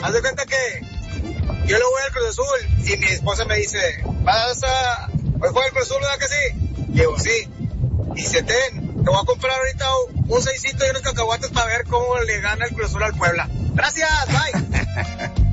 haz de cuenta que yo le voy al Cruz Azul y mi esposa me dice, ¿hoy juega el Cruz Azul, verdad que sí? Y digo, sí. Y dice, te voy a comprar ahorita un 6 y unos cacahuates para ver cómo le gana el Cruz Azul al Puebla. Gracias, bye.